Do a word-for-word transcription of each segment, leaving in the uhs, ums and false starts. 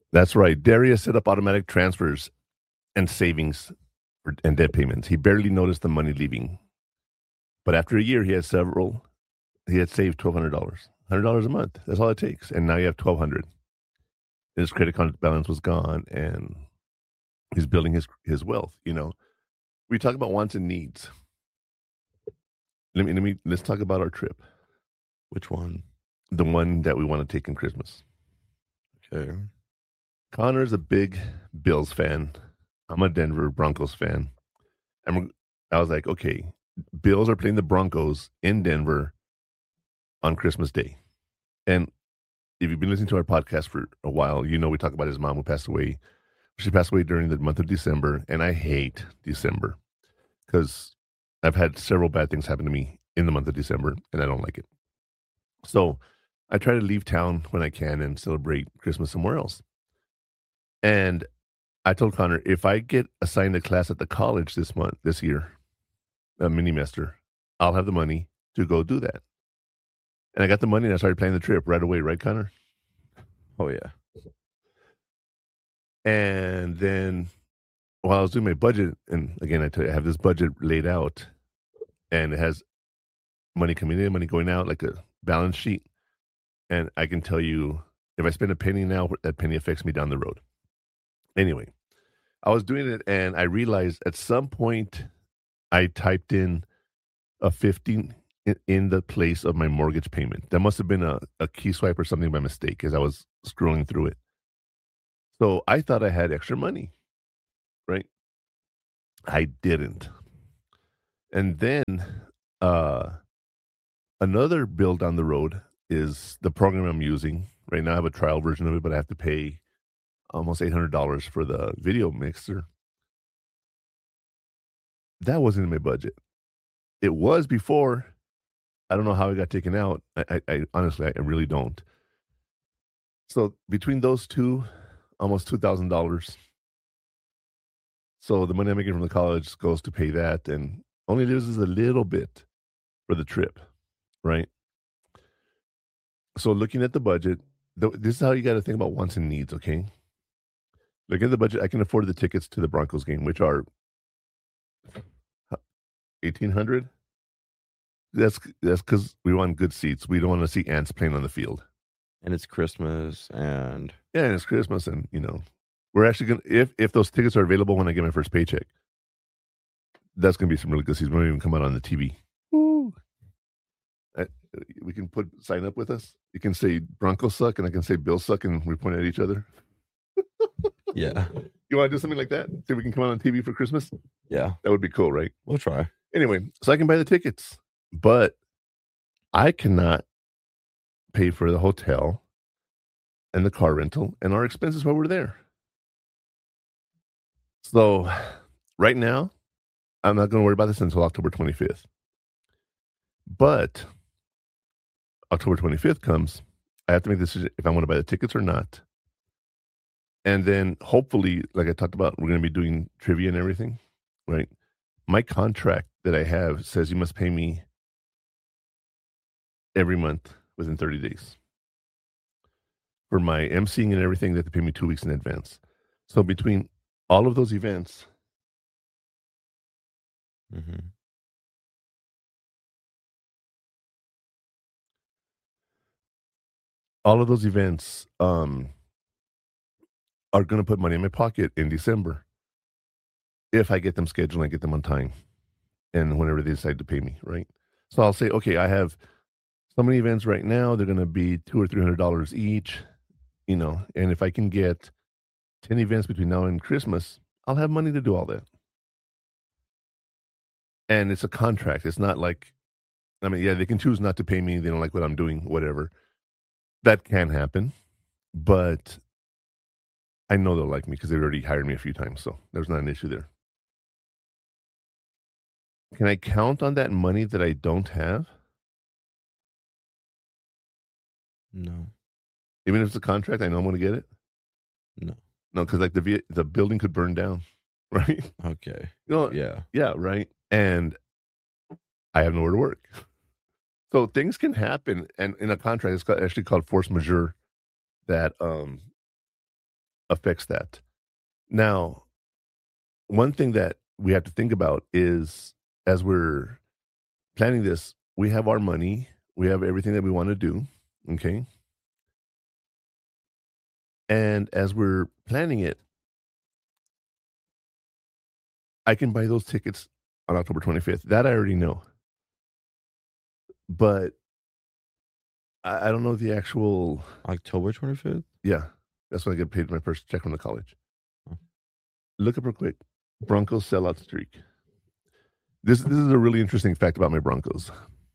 That's right. Darius set up automatic transfers and savings for, and debt payments. He barely noticed the money leaving. But after a year, he had several. He had saved twelve hundred dollars, one hundred dollars a month. That's all it takes. And now you have twelve hundred dollars. His credit card balance was gone, and he's building his his wealth. You know, we talk about wants and needs. Let me let me let's talk about our trip. Which one? The one that we want to take in Christmas. Okay. Connor's a big Bills fan. I'm a Denver Broncos fan. And I was like, okay, Bills are playing the Broncos in Denver on Christmas Day. And if you've been listening to our podcast for a while, you know we talk about his mom who passed away. She passed away during the month of December, and I hate December because I've had several bad things happen to me in the month of December, and I don't like it. So I try to leave town when I can and celebrate Christmas somewhere else. And I told Connor, if I get assigned a class at the college this month, this year, a mini master, I'll have the money to go do that. And I got the money and I started planning the trip right away, right, Connor? Oh, yeah. And then while I was doing my budget, and again, I, tell you, I have this budget laid out, and it has money coming in, money going out, like a balance sheet. And I can tell you, if I spend a penny now, that penny affects me down the road. Anyway, I was doing it, and I realized at some point I typed in a fifteen in, in the place of my mortgage payment. That must have been a, a key swipe or something by mistake as I was scrolling through it. So I thought I had extra money, right? I didn't. And then uh, another bill down the road is the program I'm using. Right now I have a trial version of it, but I have to pay almost eight hundred dollars for the video mixer. That wasn't in my budget. It was before. I don't know how it got taken out. I, I, I honestly, I really don't. So between those two, almost two thousand dollars. So the money I'm making from the college goes to pay that, and only loses a little bit for the trip, right? So looking at the budget, th- this is how you got to think about wants and needs, okay? Looking at the budget, I can afford the tickets to the Broncos game, which are eighteen hundred. That's that's because we want good seats. We don't want to see ants playing on the field. And it's Christmas, and yeah, and it's Christmas, and you know, we're actually gonna if if those tickets are available when I get my first paycheck, that's gonna be some really good seats. We don't even come out on the T V. Woo. I, we can put sign up with us. You can say Broncos suck, and I can say Bills suck, and we point at each other. Yeah. You want to do something like that? So we can come out on T V for Christmas? Yeah. That would be cool, right? We'll try. Anyway, so I can buy the tickets, but I cannot pay for the hotel and the car rental and our expenses while we're there. So right now, I'm not going to worry about this until October twenty-fifth. But October twenty-fifth comes, I have to make a decision if I want to buy the tickets or not. And then hopefully, like I talked about, we're going to be doing trivia and everything, right? My contract that I have says you must pay me every month within thirty days. For my emceeing and everything, they have to pay me two weeks in advance. So between all of those events, mm-hmm. all of those events um, are going to put money in my pocket in December if I get them scheduled and I get them on time and whenever they decide to pay me, right? So I'll say, okay, I have so many events right now. They're going to be two or three hundred dollars each, you know. And if I can get ten events between now and Christmas, I'll have money to do all that. And it's a contract. It's not like, I mean, yeah, they can choose not to pay me. They don't like what I'm doing, whatever. That can happen, but I know they'll like me because they've already hired me a few times, so there's not an issue there. Can I count on that money that I don't have? No. Even if it's a contract, I know I'm going to get it? No. No, because like the the building could burn down, right? Okay. You know, yeah. Yeah, right. And I have nowhere to work. So things can happen. And in a contract, it's called, actually called force majeure, that um, affects that. Now, one thing that we have to think about is as we're planning this, we have our money, we have everything that we want to do, okay? And as we're planning it, I can buy those tickets on October twenty-fifth. That I already know. But I, I don't know the actual. October twenty-fifth? Yeah, that's when I get paid my first check from the college. Oh. Look up real quick. Broncos sellout streak. This this is a really interesting fact about my Broncos.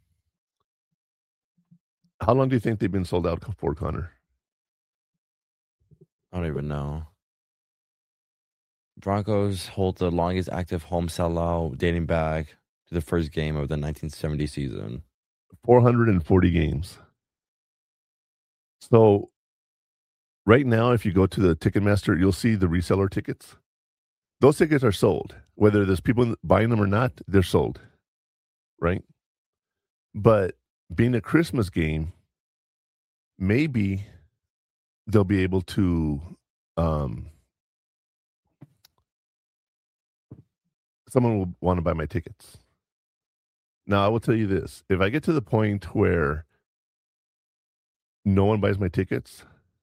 How long do you think they've been sold out for, Connor? I don't even know. Broncos hold the longest active home sellout dating back to the first game of the nineteen seventy season. four hundred forty games. So right now, if you go to the Ticketmaster, you'll see the reseller tickets. Those tickets are sold. Whether there's people buying them or not, they're sold. Right? But being a Christmas game, maybe they'll be able to um, someone will want to buy my tickets. Now, I will tell you this. If I get to the point where no one buys my tickets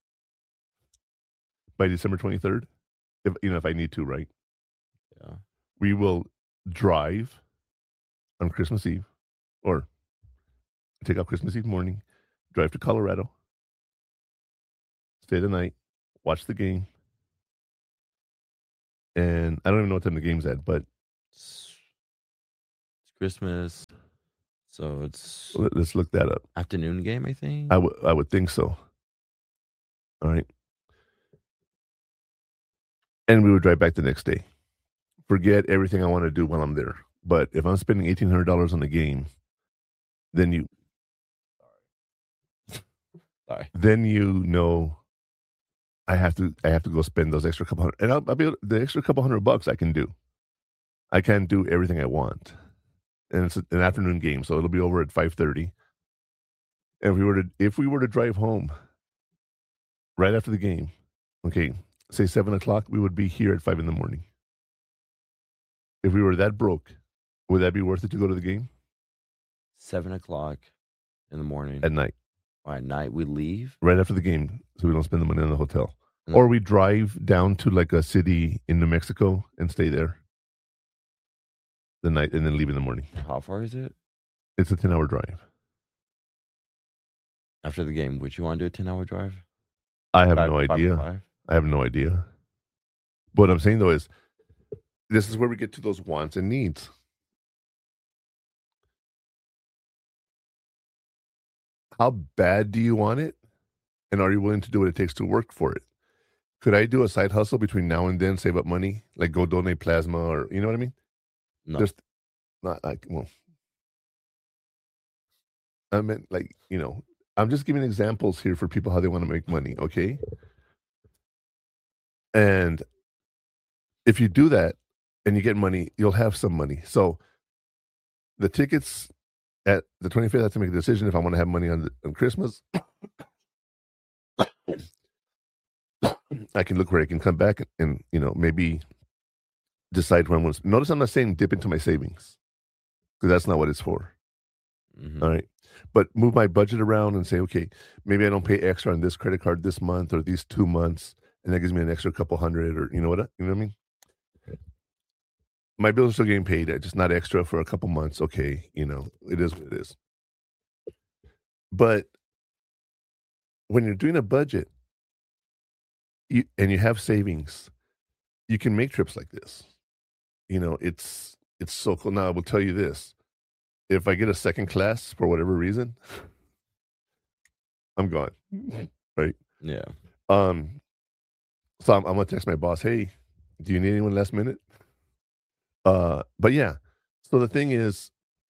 by December twenty-third, if you know, if I need to, right? Yeah. We will drive on Christmas Eve, or take off Christmas Eve morning, drive to Colorado, stay the night, watch the game, and I don't even know what time the game's at, but It's, it's Christmas, so it's let- let's look that up. afternoon game, I think. I would I would think so. All right. And we would drive back the next day. Forget everything I want to do while I'm there. But if I'm spending eighteen hundred dollars on the game, then you Sorry. then you know I have to I have to go spend those extra couple hundred, and I'll, I'll be able, the extra couple hundred bucks I can do. I can do everything I want, and it's an afternoon game, so it'll be over at five thirty. And if we were to if we were to drive home right after the game, okay, say seven o'clock, we would be here at five in the morning. If we were that broke, would that be worth it to go to the game Seven o'clock in the morning. at night, At night, we leave. right after the game, so we don't spend the money on the hotel? Mm. Or we drive down to like a city in New Mexico and stay there the night and then leave in the morning. How far is it? It's a ten-hour drive. After the game, would you want to do a ten-hour drive? I have Five- no five to idea. five? I have no idea. What I'm saying though is, this is where we get to those wants and needs. How bad do you want it? And are you willing to do what it takes to work for it? Could I do a side hustle between now and then, save up money, like go donate plasma, or you know what I mean? No. Just not like, well, I meant like, you know, I'm just giving examples here for people how they want to make money, okay? And if you do that and you get money, you'll have some money. So the tickets at the twenty-fifth, I have to make a decision if I want to have money on, the, on Christmas. I can look where I can come back and, you know, maybe decide when I want to. Notice I'm not saying dip into my savings, because that's not what it's for. Mhm. All right. But move my budget around and say, okay, maybe I don't pay extra on this credit card this month or these two months, and that gives me an extra couple hundred, or you know what? I- You know what I mean? My bills are still getting paid, uh, just not extra for a couple months. Okay, you know, it is what it is. But when you're doing a budget, you, and you have savings, you can make trips like this. You know, it's it's so cool. Now I will tell you this: if I get a second class for whatever reason, I'm gone. Right? Yeah. Um. So I'm, I'm gonna text my boss. Hey, do you need anyone last minute? Uh. But yeah. So the thing is,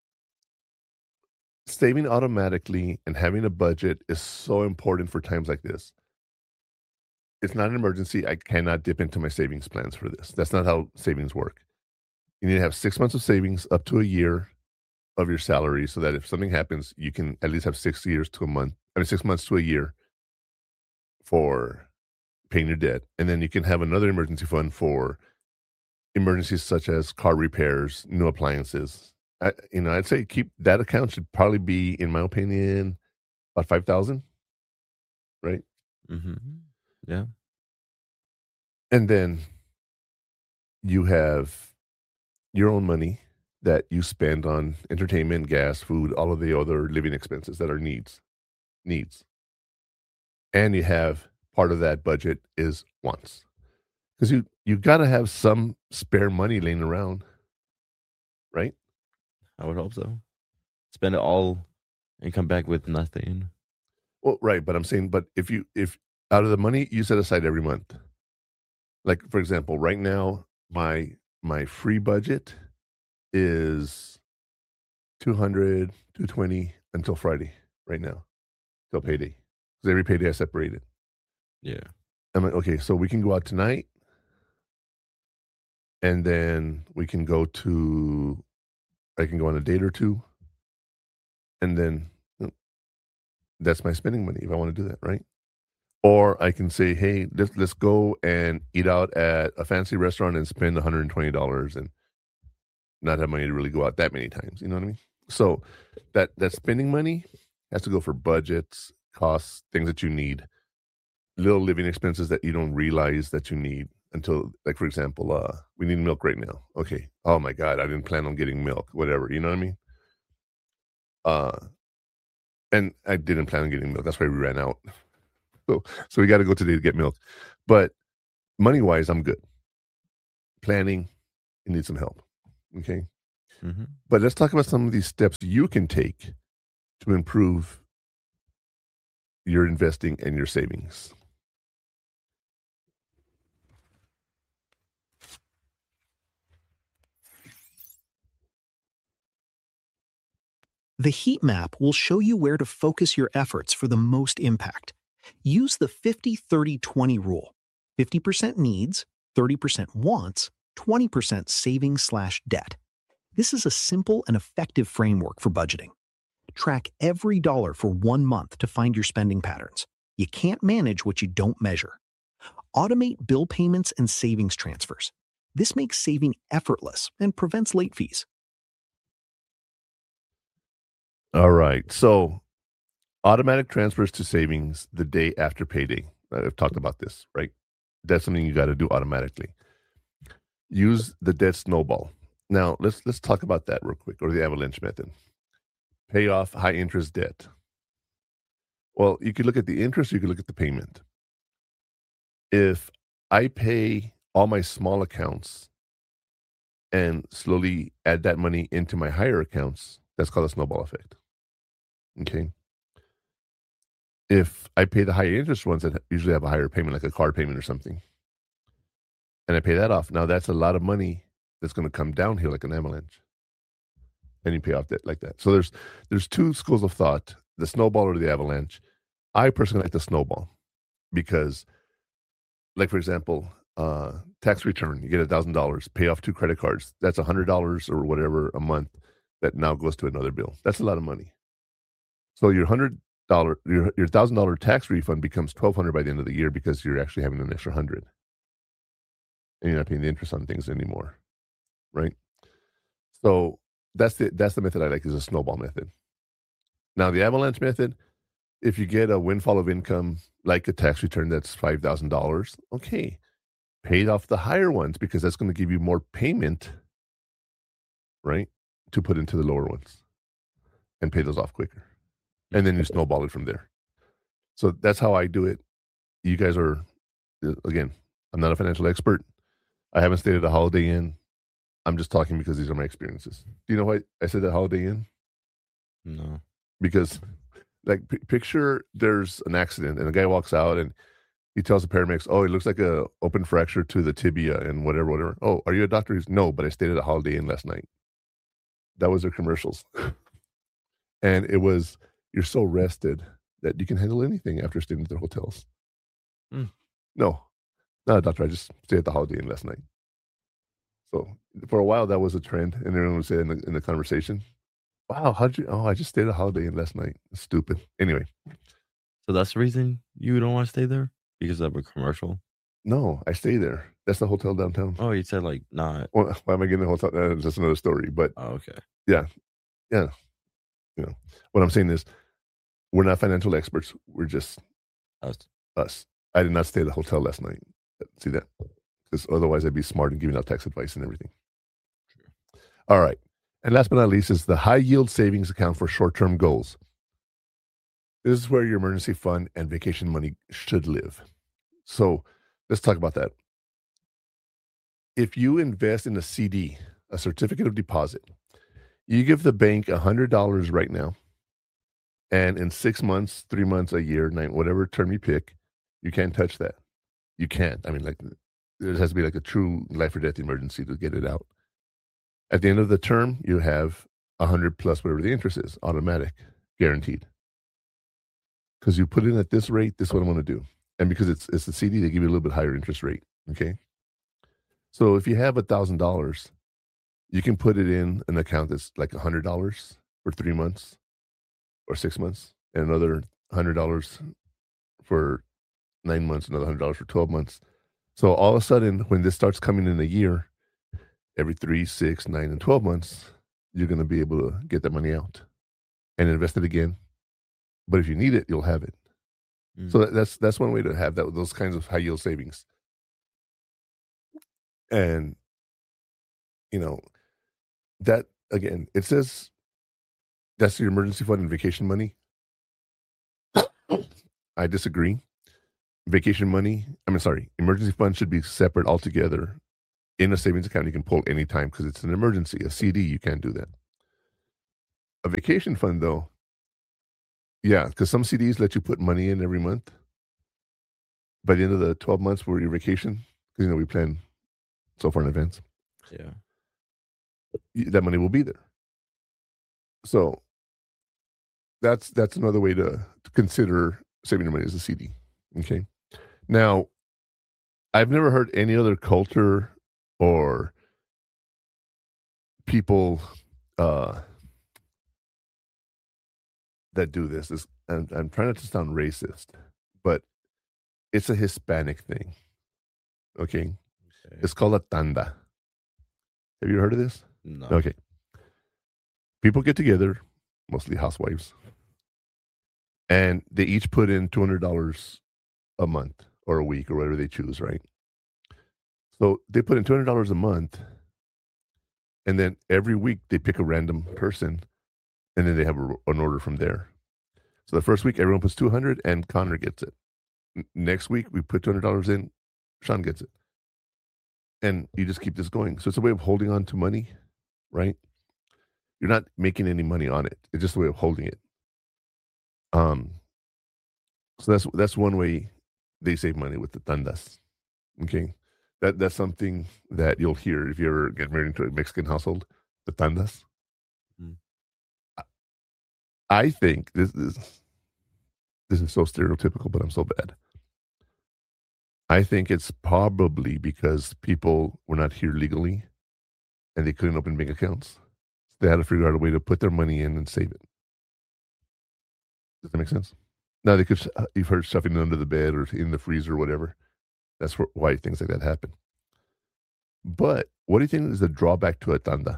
saving automatically and having a budget is so important for times like this. It's not an emergency. I cannot dip into my savings plans for this. That's not how savings work. You need to have six months of savings up to a year of your salary, so that if something happens, you can at least have six years to a month. I mean, six months to a year for paying your debt, and then you can have another emergency fund for emergencies such as car repairs, new appliances. I, you know, I'd say keep that account should probably be, in my opinion, about five thousand, right? Mm-hmm. Yeah. And then you have your own money that you spend on entertainment, gas, food, all of the other living expenses that are needs, needs. And you have part of that budget is wants, because you you got to have some spare money laying around, right? I would hope so. Spend it all and come back with nothing. Well, right, but I'm saying, but if you if out of the money you set aside every month, like for example, right now my my free budget is two hundred, two twenty until Friday right now, till payday. Because every payday I separate it. Yeah. I'm like, okay, so we can go out tonight, and then we can go to, I can go on a date or two, and then mm, that's my spending money if I want to do that, right? Or I can say, hey, let's let's go and eat out at a fancy restaurant and spend one hundred twenty dollars and not have money to really go out that many times. You know what I mean? So that that spending money has to go for budgets, costs, things that you need, little living expenses that you don't realize that you need until, like for example, uh, we need milk right now. Okay. Oh my God, I didn't plan on getting milk. Whatever. You know what I mean? Uh, and I didn't plan on getting milk. That's why we ran out. So so we got to go today to get milk. But money wise, I'm good. Planning, you need some help. Okay. Mm-hmm. But let's talk about some of these steps you can take to improve your investing and your savings. The heat map will show you where to focus your efforts for the most impact. Use the fifty thirty twenty rule. fifty percent needs, thirty percent wants, twenty percent savings slash debt. This is a simple and effective framework for budgeting. Track every dollar for one month to find your spending patterns. You can't manage what you don't measure. Automate bill payments and savings transfers. This makes saving effortless and prevents late fees. All right. So automatic transfers to savings the day after payday. I've talked about this, right? That's something you got to do automatically. Use the debt snowball. Now let's let's talk about that real quick, or the avalanche method. Pay off high interest debt. Well, you could look at the interest, you could look at the payment. If I pay all my small accounts and slowly add that money into my higher accounts, that's called a snowball effect. Okay. If I pay the higher interest ones that usually have a higher payment, like a car payment or something, and I pay that off, now that's a lot of money that's going to come down here like an avalanche. And you pay off debt like that. So there's there's two schools of thought, the snowball or the avalanche. I personally like the snowball because, like for example, uh, tax return, you get a thousand dollars, pay off two credit cards. That's a hundred dollars or whatever a month that now goes to another bill. That's a lot of money. So your hundred dollar your your thousand dollar tax refund becomes twelve hundred by the end of the year because you're actually having an extra hundred, and you're not paying the interest on things anymore, right? So that's the that's the method I like, is a snowball method. Now the avalanche method, if you get a windfall of income like a tax return that's five thousand dollars, okay, pay off the higher ones because that's going to give you more payment, right, to put into the lower ones and pay those off quicker. And then you snowball it from there. So that's how I do it. You guys are, again, I'm not a financial expert. I haven't stayed at a Holiday Inn. I'm just talking because these are my experiences. Do you know why I said that Holiday Inn? No. Because, like, p- picture there's an accident and a guy walks out and he tells the paramedics, "Oh, it looks like a open fracture to the tibia and whatever, whatever." "Oh, are you a doctor?" He's, "No, but I stayed at a Holiday Inn last night." That was their commercials. And it was, you're so rested that you can handle anything after staying at their hotels. Mm. No, not a doctor. I just stayed at the Holiday Inn last night. So for a while, that was a trend. And everyone would say in the, in the conversation, "Wow, how'd you, oh, I just stayed at a Holiday Inn last night." Stupid. Anyway. So that's the reason you don't want to stay there? Because of a commercial? No, I stay there. That's the hotel downtown. Oh, you said like not. Well, why am I getting the hotel? Uh, That's another story. But Oh, okay. yeah, yeah. You know, what I'm saying is we're not financial experts. We're just Us. us. I did not stay at the hotel last night. See that? Because otherwise I'd be smart and giving out tax advice and everything. True. All right. And last but not least is the high yield savings account for short-term goals. This is where your emergency fund and vacation money should live. So let's talk about that. If you invest in a C D, a certificate of deposit, you give the bank one hundred dollars right now, and in six months, three months, a year, nine, whatever term you pick, you can't touch that. You can't. I mean, like, there has to be like a true life or death emergency to get it out. At the end of the term, you have one hundred plus whatever the interest is, automatic, guaranteed. Because you put in at this rate, this is what I want to do. And because it's it's a C D, they give you a little bit higher interest rate, okay? So if you have one thousand dollars, you can put it in an account that's like one hundred dollars for three months or six months, and another one hundred dollars for nine months, another one hundred dollars for twelve months. So all of a sudden, when this starts coming in a year, every three, six, nine, and twelve months, you're going to be able to get that money out and invest it again. But if you need it, you'll have it. Mm. So that, that's that's one way to have that, those kinds of high yield savings. And, you know, that, again, it says that's your emergency fund and vacation money. I disagree. Vacation money, I mean, sorry, emergency fund should be separate altogether in a savings account. You can pull anytime because it's an emergency. A C D, you can't do that. A vacation fund, though, yeah, because some C Ds let you put money in every month. By the end of the twelve months for your vacation, because, you know, we plan so far in advance. Yeah. That money will be there. So that's that's another way to, to consider saving your money as a C D. Okay. Now, I've never heard any other culture or people uh, that do this. Is, and I'm trying not to sound racist, but it's a Hispanic thing. Okay. Okay. It's called a tanda. Have you heard of this? No. Okay. People get together, mostly housewives, and they each put in two hundred dollars a month or a week or whatever they choose, right? So they put in two hundred dollars a month, and then every week they pick a random person, and then they have a, an order from there. So the first week, everyone puts two hundred dollars, and Connor gets it. N- next week, we put two hundred dollars in, Sean gets it. And you just keep this going. So it's a way of holding on to money, right? You're not making any money on it. It's just a way of holding it. Um. So that's that's one way they save money with the tandas. Okay, that that's something that you'll hear if you ever get married into a Mexican household. The tandas. Mm. I, I think this is this is so stereotypical, but I'm so bad. I think it's probably because people were not here legally, and they couldn't open bank accounts. They had to figure out a way to put their money in and save it. Does that make sense? Now, they could, you've heard stuffing it under the bed or in the freezer or whatever. That's why things like that happen. But what do you think is the drawback to a tanda?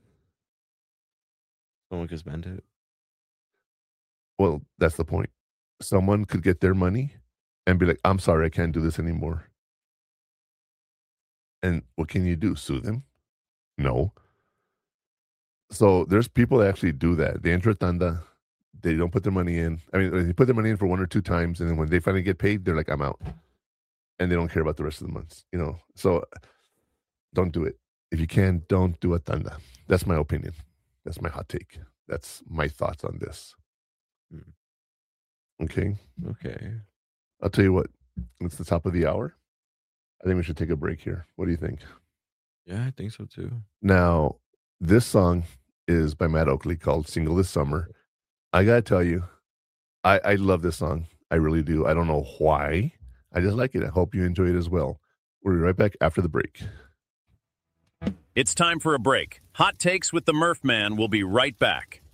Someone could spend it. Well, that's the point. Someone could get their money and be like, I'm sorry, I can't do this anymore. And what can you do? Sue them? No. So there's people that actually do that. They enter a tanda. They don't put their money in. I mean, they put their money in for one or two times, and then when they finally get paid, they're like, I'm out. And they don't care about the rest of the months, you know. So don't do it. If you can, don't do a tanda. That's my opinion. That's my hot take. That's my thoughts on this. Okay? Okay. I'll tell you what. It's the top of the hour. I think we should take a break here. What do you think? Yeah, I think so too. Now, this song is by Matt Oakley called Single This Summer. I got to tell you, I, I love this song. I really do. I don't know why. I just like it. I hope you enjoy it as well. We'll be right back after the break. It's time for a break. Hot Takes with the Murph Man will be right back.